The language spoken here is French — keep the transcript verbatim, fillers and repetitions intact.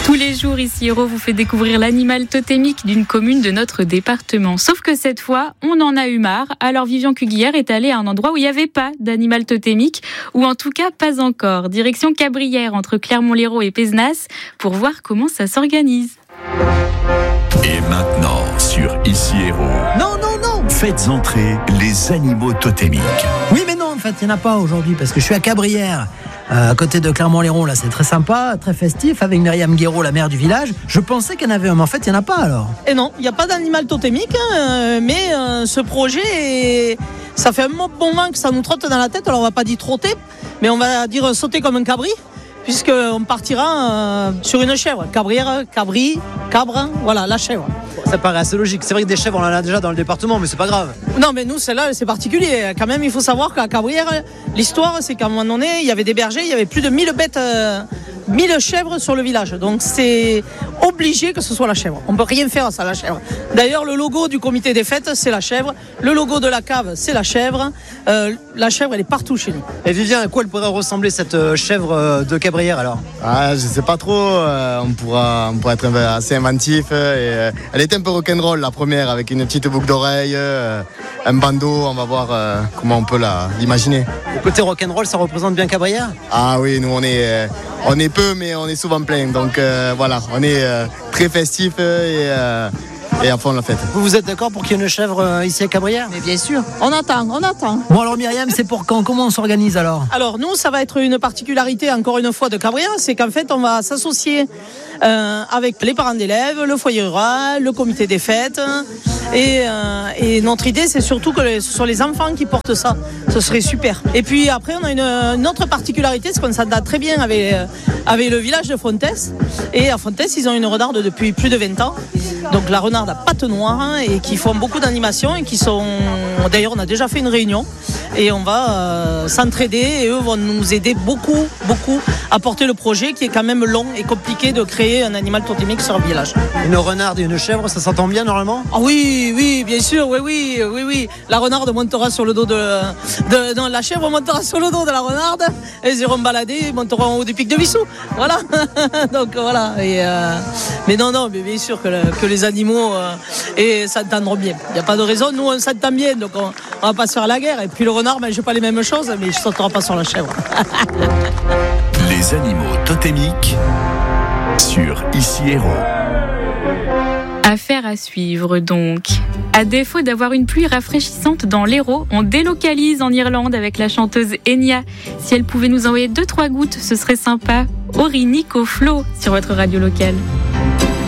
Tous les jours, ici Héros vous fait découvrir l'animal totémique d'une commune de notre département. Sauf que cette fois, on en a eu marre. Alors Vivian Cuguière est allé à un endroit où il n'y avait pas d'animal totémique, ou en tout cas pas encore. Direction Cabrières, entre Clermont-Lérault et Pézenas, pour voir comment ça s'organise. Et maintenant, sur Ici Héros, Non, non, non faites entrer les animaux totémiques. Oui, mais non, en fait, il n'y en a pas aujourd'hui, parce que je suis à Cabrières, euh, à côté de Clermont-Lérault. Là, c'est très sympa, très festif, avec Myriam Guéraud, la maire du village. Je pensais qu'il y en avait un, mais en fait, il n'y en a pas alors. Et non, il n'y a pas d'animal totémique, hein, mais euh, ce projet, est... ça fait un bon moment que ça nous trotte dans la tête. Alors, on ne va pas dire trotter, mais on va dire sauter comme un cabri, puisqu'on partira euh, sur une chèvre. Cabrières, cabri, cabre, voilà, la chèvre. Ça paraît assez logique. C'est vrai que des chèvres, on en a déjà dans le département, mais c'est pas grave. Non, mais nous, celle-là, c'est particulier. Quand même, il faut savoir qu'à Cabrières, l'histoire, c'est qu'à un moment donné, il y avait des bergers, il y avait plus de mille bêtes, euh, mille chèvres sur le village. Donc, c'est obligé que ce soit la chèvre. On peut rien faire sans la chèvre. D'ailleurs, le logo du comité des fêtes, c'est la chèvre. Le logo de la cave, c'est la chèvre. Euh, la chèvre, elle est partout chez nous. Et Vivien, à quoi elle pourrait ressembler cette euh, chèvre euh, de Cabrières alors? Ah, je sais pas trop, euh, on, pourra, on pourra être assez inventif. Euh, et, euh, elle était un peu rock'n'roll la première, avec une petite boucle d'oreille, euh, un bandeau, on va voir euh, comment on peut la, l'imaginer. Le côté rock'n'roll, ça représente bien Cabrières? Ah oui, nous on est, euh, on est peu, mais on est souvent plein, donc euh, voilà, on est euh, très festif et, euh, et à fond la fête. Vous, vous êtes d'accord pour qu'il y ait une chèvre euh, ici à Cabrières? Mais bien sûr, on attend, on attend. Bon alors Myriam, c'est pour quand? Comment on s'organise alors? Alors nous, ça va être une particularité encore une fois de Cabrières, c'est qu'en fait on va s'associer euh, avec les parents d'élèves, le foyer rural, le comité des fêtes, et, euh, et notre idée c'est surtout que les, ce sont les enfants qui portent ça, ce serait super. Et puis après on a une, une autre particularité, c'est qu'on s'adapte très bien avec, avec le village de Fontès, et à Fontès ils ont une renarde depuis plus de vingt ans, donc la renarde à pattes noires, hein, et qui font beaucoup d'animations et qui sont, d'ailleurs on a déjà fait une réunion et on va euh, s'entraider et eux vont nous aider beaucoup, beaucoup à porter le projet qui est quand même long et compliqué de créer un animal totémique sur un village. Une renarde et une chèvre, ça s'entend bien normalement? Ah oui, oui, bien sûr, oui, oui, oui, oui. La renarde montera sur le dos de, de non, la chèvre montera sur le dos de la renarde, et ils iront balader, ils monteront en haut du pic de Vissou. Voilà. Donc voilà. Et, euh, mais non, non, mais bien sûr que, le, que les animaux euh, et s'entendront bien. Il n'y a pas de raison. Nous, on s'entend bien, donc on, on va pas se faire la guerre. Et puis le renard, ben, je pas les mêmes choses, mais je ne sauterai pas sur la chèvre. Les animaux totémiques sur Ici Héros. Affaire à suivre donc. À défaut d'avoir une pluie rafraîchissante dans l'Hérault, on délocalise en Irlande avec la chanteuse Enya. Si elle pouvait nous envoyer deux trois gouttes, ce serait sympa. Aurinique au flot sur votre radio locale.